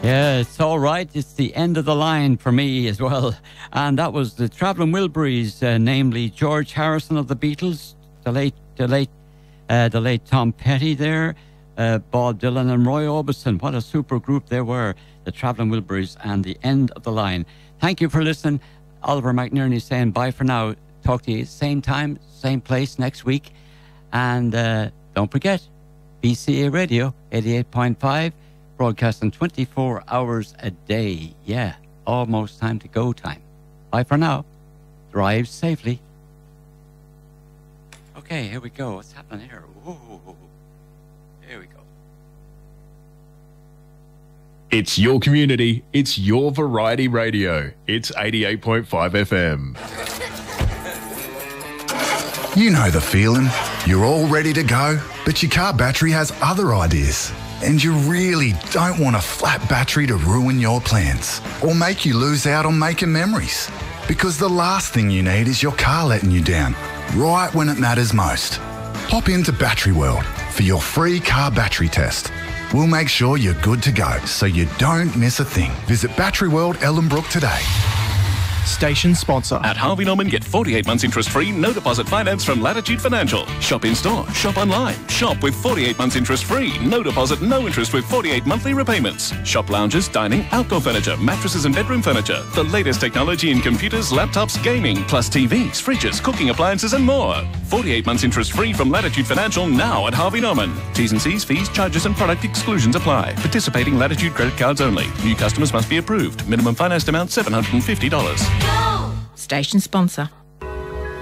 Yeah, it's all right. It's the end of the line for me as well. And that was the Travelling Wilburys, namely George Harrison of the Beatles, the late Tom Petty there, Bob Dylan and Roy Orbison. What a super group they were, the Travelling Wilburys, and the end of the line. Thank you for listening. Oliver McNerney saying bye for now. Talk to you same time, same place next week. And don't forget, BCA Radio 88.5, broadcasting 24 hours a day. Yeah, almost time to go time. Bye for now. Drive safely. Okay, here we go. What's happening here? Ooh, here we go. It's your community. It's your variety radio. It's 88.5 FM. You know the feeling. You're all ready to go, but your car battery has other ideas. And you really don't want a flat battery to ruin your plans or make you lose out on making memories. Because the last thing you need is your car letting you down, right when it matters most. Pop into Battery World for your free car battery test. We'll make sure you're good to go so you don't miss a thing. Visit Battery World Ellenbrook today. Station sponsor. At Harvey Norman, get 48 months interest-free, no deposit finance from Latitude Financial. Shop in-store, shop online. Shop with 48 months interest-free, no deposit, no interest with 48 monthly repayments. Shop lounges, dining, outdoor furniture, mattresses and bedroom furniture. The latest technology in computers, laptops, gaming, plus TVs, fridges, cooking appliances and more. 48 months interest-free from Latitude Financial now at Harvey Norman. T's and C's, fees, charges and product exclusions apply. Participating Latitude credit cards only. New customers must be approved. Minimum financed amount $750. Station sponsor.